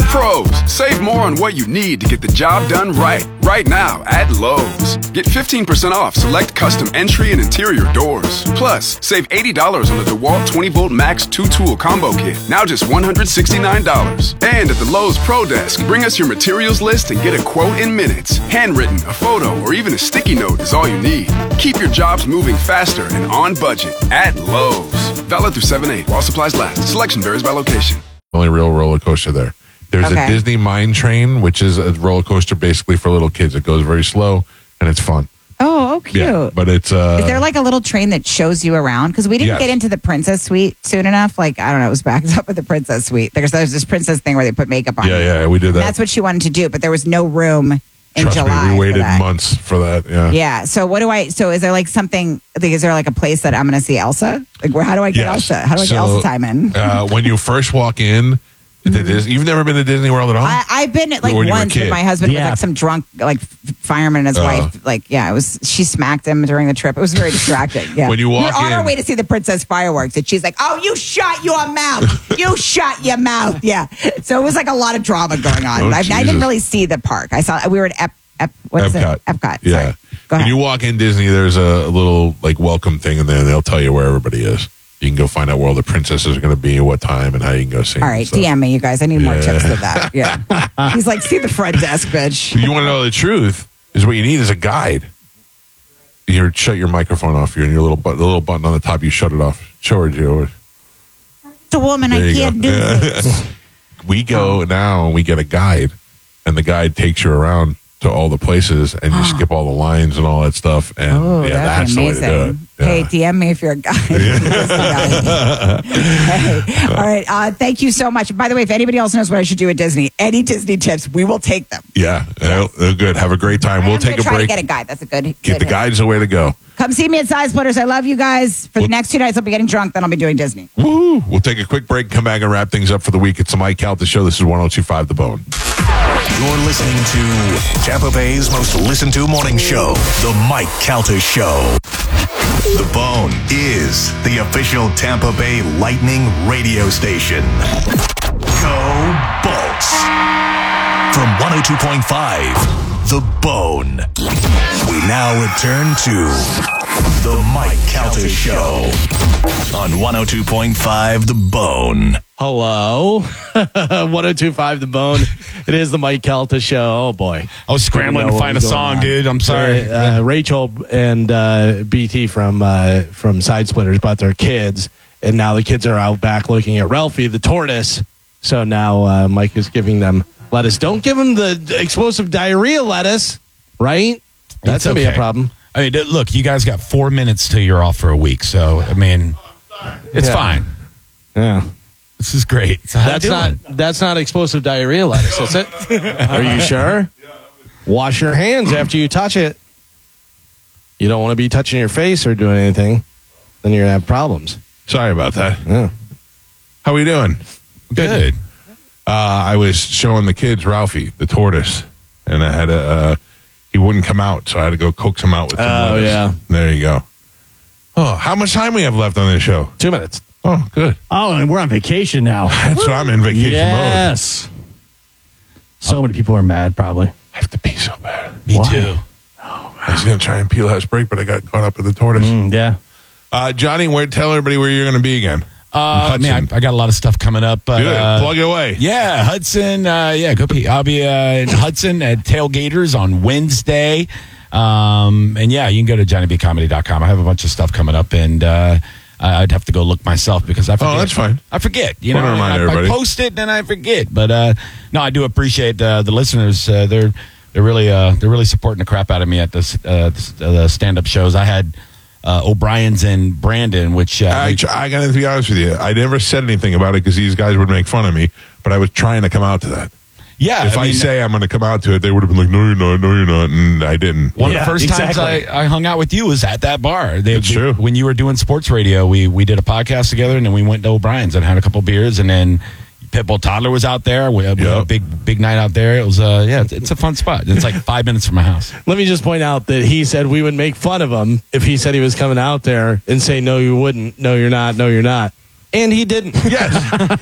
Pros, save more on what you need to get the job done right. Right now at Lowe's. Get 15% off select custom entry and interior doors. Plus, save $80 on the DeWalt 20-volt Max 2-tool combo kit. Now just $169. And at the Lowe's Pro Desk, bring us your materials list and get a quote in minutes. Handwritten, a photo, or even a sticky note is all you need. Keep your jobs moving faster and on budget at Lowe's. Valid through 7/8 while supplies last. Selection varies by location. Only real roller coaster there. There's a Disney Mine Train, which is a roller coaster basically for little kids. It goes very slow and it's fun. Oh, cute. Yeah, but it's... Is there like a little train that shows you around? Because we didn't get into the Princess Suite soon enough. Like, I don't know, it was backed up with the Princess Suite. There's this princess thing where they put makeup on you. Yeah, we did that. That's what she wanted to do, but there was no room in Trust July. me, we waited months for that. Yeah. So so is there like something, is there like a place that I'm going to see Elsa? Like, how do I get Elsa? How do I get Elsa time in? When you first walk in, you've never been to Disney World at all? I've been like once with my husband with like some drunk like fireman and his wife. Like, she smacked him during the trip. It was very distracting. Yeah. When you walk We're on our way to see the princess fireworks, and she's like, "Oh, you shut your mouth! You shut your mouth!" Yeah. So it was like a lot of drama going on. I didn't really see the park. We were at Epcot. Epcot. Yeah. Sorry. Go ahead. When you walk in Disney, there's a little like welcome thing in there, and they'll tell you where everybody is. You can go find out where all the princesses are going to be and what time and how you can go see them. All right, DM me, you guys. I need more tips than that. Yeah. He's like, see the front desk, bitch. You want to know the truth is what you need is a guide. You shut your microphone off. You're in your the little button on the top. You shut it off. Show her, Joe. It's a woman. I can't do this. We go now and we get a guide, and the guide takes you around to all the places, and you skip all the lines and all that stuff. And that's amazing. the way to do it. Yeah. Hey, DM me if you're a guy. Hey, all right. Thank you so much. By the way, if anybody else knows what I should do at Disney, any Disney tips, we will take them. Yeah, good. Have a great time. We'll take a break. Try to get a guide. That's a good. Get the guide's the way to go. Come see me at Side Splitters. I love you guys. For the next 2 nights, I'll be getting drunk. Then I'll be doing Disney. Woo! We'll take a quick break, come back and wrap things up for the week. It's the Mike Calta Show. This is 102.5 The Bone. You're listening to Tampa Bay's most listened to morning show, The Mike Calta Show. The Bone is the official Tampa Bay Lightning radio station. Go Bolts. From 102.5, The Bone. We now return to The Mike Calta Show on 102.5 The Bone. Hello. 102.5 The Bone. It is the Mike Calta Show. Oh, boy. I was scrambling to find a song, dude. I'm sorry. Rachel and BT from Side Splitters brought their kids, and now the kids are out back looking at Ralphie, the tortoise. So now Mike is giving them lettuce. Don't give them the explosive diarrhea lettuce, right? That's going to be a problem. I mean, look, you guys got 4 minutes till you're off for a week. So, I mean, it's fine. Yeah. This is great. So that's not explosive diarrhea lettuce, is it? Are you sure? Wash your hands after you touch it. You don't want to be touching your face or doing anything. Then you're going to have problems. Sorry about that. Yeah. How we doing? Good. I was showing the kids Ralphie, the tortoise, and I had he wouldn't come out, so I had to go coax him out with some lettuce. Yeah. There you go. Oh, how much time we have left on this show? 2 minutes. Oh, good. Oh, and we're on vacation now. That's what I'm in vacation mode. Yes. So many people are mad, probably. I have to pee so bad. Me too. I was going to try and pee last break, but I got caught up with the tortoise. Yeah. Johnny, tell everybody where you're going to be again. Man, I got a lot of stuff coming up. Plug it away. Yeah, Hudson. Go pee. I'll be in Hudson at Tailgaters on Wednesday. And yeah, you can go to JohnnyBComedy.com. I have a bunch of stuff coming up, and I'd have to go look myself because I forget. Oh, that's fine. I forget. I post it and I forget. But no, I do appreciate the listeners. They're really supporting the crap out of me at the stand-up shows. I had O'Brien's and Brandon, which I got to be honest with you. I never said anything about it because these guys would make fun of me, but I was trying to come out to that. Yeah, if I say I'm going to come out to it, they would have been like, no, you're not, and I didn't. One of the first times I hung out with you was at that bar. That's true. When you were doing sports radio, we did a podcast together, and then we went to O'Brien's and had a couple beers, and then Pitbull Toddler was out there. We had a big night out there. It was it's a fun spot. It's like 5 minutes from my house. Let me just point out that he said we would make fun of him if he said he was coming out there and say, no, you wouldn't. No, you're not. No, you're not. And he didn't. Yes.